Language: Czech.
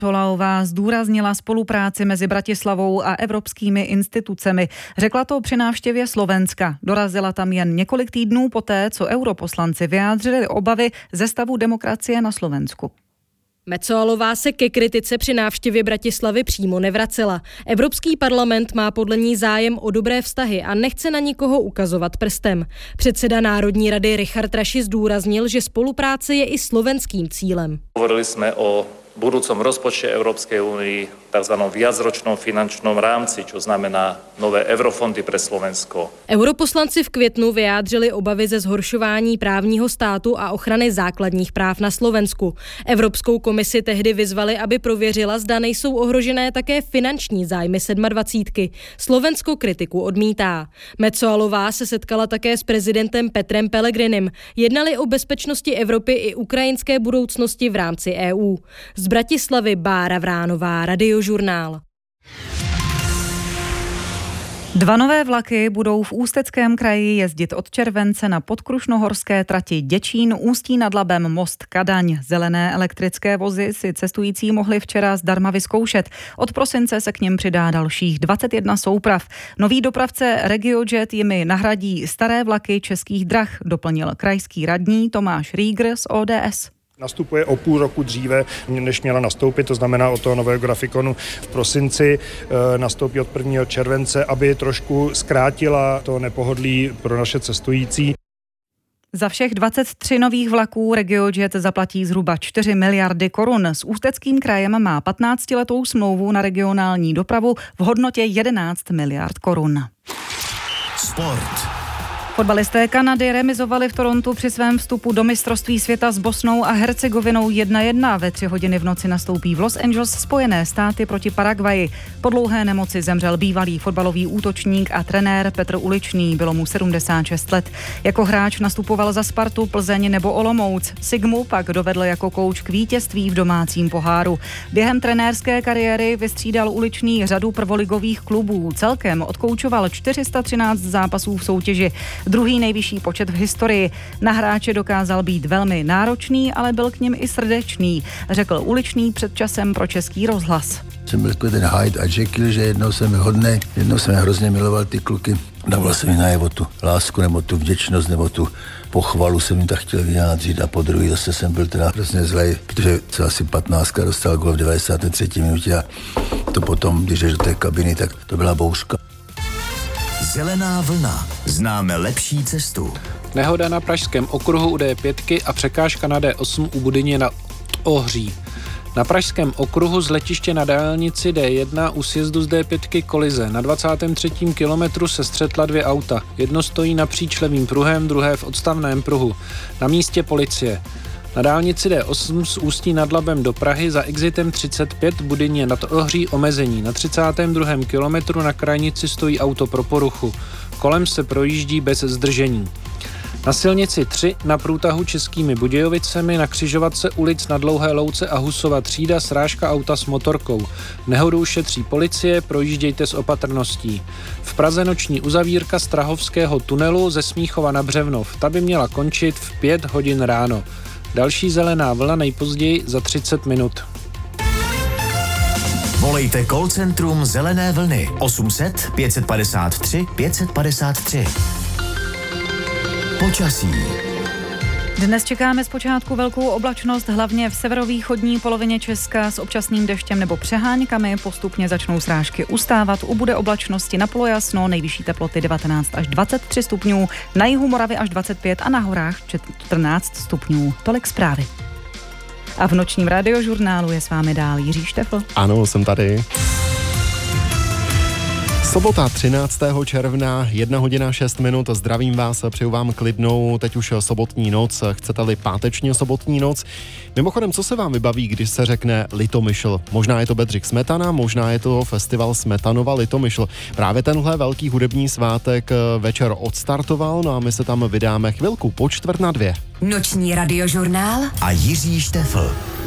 Toláová zdůraznila spolupráci mezi Bratislavou a evropskými institucemi. Řekla to při návštěvě Slovenska. Dorazila tam jen několik týdnů poté, co europoslanci vyjádřili obavy ze stavu demokracie na Slovensku. Metsoalová se ke kritice při návštěvě Bratislavy přímo nevracela. Evropský parlament má podle ní zájem o dobré vztahy a nechce na nikoho ukazovat prstem. Předseda Národní rady Richard Raši zdůraznil, že spolupráce je i slovenským cílem. Hovorili jsme o budúcom rozpočte Európskej únie, tzv. Viacročnom finančnom rámci, čo znamená nové eurofondy pre Slovensko. Europoslanci v květnu vyjádřili obavy ze zhoršování právního státu a ochrany základních práv na Slovensku. Evropskou komisi tehdy vyzvali, aby prověřila, zda nejsou ohrožené také finanční zájmy 27. Slovensko kritiku odmítá. Metsoalová se setkala také s prezidentem Petrem Pellegrinim. Jednali o bezpečnosti Evropy i ukrajinské budoucnosti v rámci EU. Z Bratislavy Bára Vránová, Radiožurnál. 2 nové vlaky budou v Ústeckém kraji jezdit od července na podkrušnohorské trati Děčín, Ústí nad Labem, Most, Kadaň. Zelené elektrické vozy si cestující mohli včera zdarma vyzkoušet. Od prosince se k nim přidá dalších 21 souprav. Nový dopravce RegioJet jimi nahradí staré vlaky Českých drah, doplnil krajský radní Tomáš Rieger z ODS. Nastupuje o půl roku dříve, než měla nastoupit, to znamená od toho nového grafikonu v prosinci, nastoupí od 1. července, aby trošku zkrátila to nepohodlí pro naše cestující. Za všech 23 nových vlaků RegioJet zaplatí zhruba 4 miliardy korun. S Ústeckým krajem má 15letou smlouvu na regionální dopravu v hodnotě 11 miliard korun. Sport. Fotbalisté Kanady remizovali v Torontu při svém vstupu do mistrovství světa s Bosnou a Hercegovinou 1-1. Ve 3 hodiny v noci nastoupí v Los Angeles Spojené státy proti Paraguayi. Po dlouhé nemoci zemřel bývalý fotbalový útočník a trenér Petr Uličný. Bylo mu 76 let. Jako hráč nastupoval za Spartu, Plzeň nebo Olomouc. Sigmu pak dovedl jako kouč k vítězství v domácím poháru. Během trenérské kariéry vystřídal Uličný řadu prvoligových klubů. Celkem odkoučoval 413 zápasů v soutěži. Druhý nejvyšší počet v historii. Na hráče dokázal být velmi náročný, ale byl k nim i srdečný, řekl Uličný před časem pro Český rozhlas. Jsem byl ten Hyde a Jekyll, že jednou jsem hodnej, jednou jsem hrozně miloval ty kluky. Dával jsem mi najevo tu lásku, nebo tu vděčnost, nebo tu pochvalu jsem jim tak chtěl vyjádřit a po druhý zase jsem byl teda hrozně zlej, protože se asi 15 dostal gól v 93. minutě a to potom, když jdeš do té kabiny, tak to byla bouřka. Zelená vlna. Známe lepší cestu. Nehoda na pražském okruhu u D5 a překážka na D8 u Budyně nad Ohří. Na pražském okruhu z letiště na dálnici D1 u sjezdu z D5 kolize. Na 23. kilometru se střetla 2 auta. Jedno stojí napříč levým pruhem, druhé v odstavném pruhu. Na místě policie. Na dálnici D8 z Ústí nad Labem do Prahy za exitem 35 Budyně nad Ohří omezení. Na 32. kilometru na krajnici stojí auto pro poruchu. Kolem se projíždí bez zdržení. Na silnici 3 na průtahu Českými Budějovicemi na křižovatce ulic na Dlouhé Louce a Husova třída srážka auta s motorkou. Nehodu šetří policie, projíždějte s opatrností. V Praze noční uzavírka Strahovského tunelu ze Smíchova na Břevnov. Ta by měla končit v 5 hodin ráno. Další zelená vlna nejpozději za 30 minut. Volejte call centrum Zelené vlny 800 553 553. Počasí. Dnes čekáme zpočátku velkou oblačnost, hlavně v severovýchodní polovině Česka s občasným deštěm nebo přeháňkami. Postupně začnou srážky ustávat, ubude oblačnosti na polojasno, nejvyšší teploty 19 až 23 stupňů, na jihu Moravy až 25 a na horách 14 stupňů. Tolik zprávy. A v nočním radiožurnálu je s vámi dál Jiří Štefl. Ano, jsem tady. Sobota 13. června, 1 hodina 6 minut, zdravím vás, přeju vám klidnou, teď už sobotní noc, chcete-li páteční sobotní noc. Mimochodem, co se vám vybaví, když se řekne Litomyšl? Možná je to Bedřich Smetana, možná je to festival Smetanova Litomyšl. Právě tenhle velký hudební svátek večer odstartoval, no a my se tam vydáme chvilku po 1:45. Noční radiožurnál a Jiří Štefl.